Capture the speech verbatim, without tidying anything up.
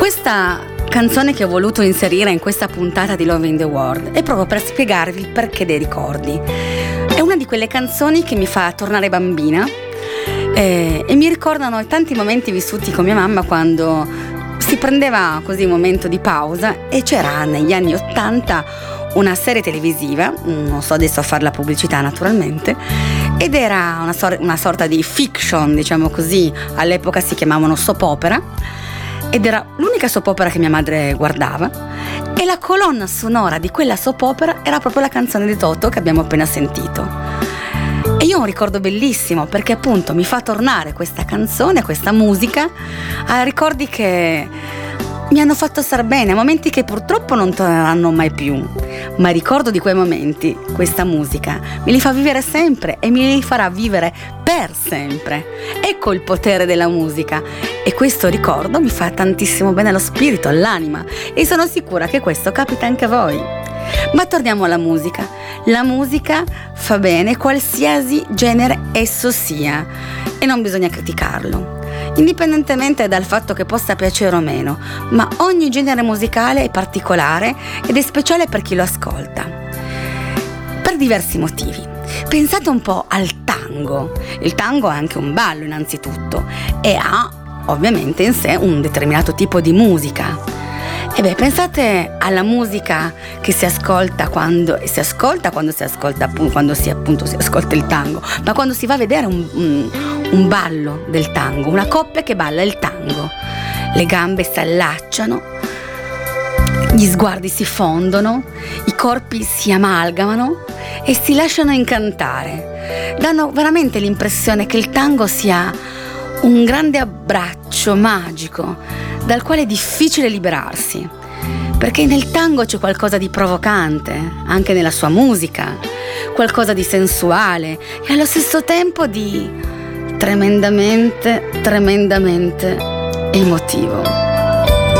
Questa canzone che ho voluto inserire in questa puntata di Love in the World è proprio per spiegarvi il perché dei ricordi. È una di quelle canzoni che mi fa tornare bambina eh, e mi ricordano tanti momenti vissuti con mia mamma quando si prendeva così un momento di pausa e c'era negli anni ottanta una serie televisiva, non so adesso a fare la pubblicità naturalmente, ed era una, sor- una sorta di fiction, diciamo così, all'epoca si chiamavano soap opera, ed era l'unica soap opera che mia madre guardava, e la colonna sonora di quella soap opera era proprio la canzone di Toto che abbiamo appena sentito. E io ho un ricordo bellissimo perché appunto mi fa tornare questa canzone, questa musica, a ricordi che mi hanno fatto star bene, a momenti che purtroppo non torneranno mai più, ma il ricordo di quei momenti, questa musica, me li fa vivere sempre e me li farà vivere per sempre. Ecco il potere della musica, e questo ricordo mi fa tantissimo bene allo spirito, all'anima, e sono sicura che questo capita anche a voi. Ma torniamo alla musica. La musica fa bene qualsiasi genere esso sia e non bisogna criticarlo, indipendentemente dal fatto che possa piacere o meno, ma ogni genere musicale è particolare ed è speciale per chi lo ascolta, per diversi motivi. Pensate un po' al tango. Il tango è anche un ballo innanzitutto e ha ovviamente in sé un determinato tipo di musica. E beh, pensate alla musica che si ascolta quando si ascolta quando si ascolta quando si appunto si ascolta il tango, ma quando si va a vedere un, un, un ballo del tango, una coppia che balla il tango, le gambe si allacciano, gli sguardi si fondono, i corpi si amalgamano e si lasciano incantare. Danno veramente l'impressione che il tango sia un grande abbraccio magico dal quale è difficile liberarsi, perché nel tango c'è qualcosa di provocante, anche nella sua musica, qualcosa di sensuale e allo stesso tempo di tremendamente, tremendamente emotivo.